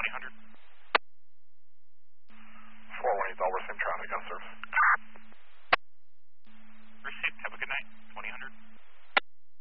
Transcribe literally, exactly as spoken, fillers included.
four one eight Delaware, same traffic, yes sir.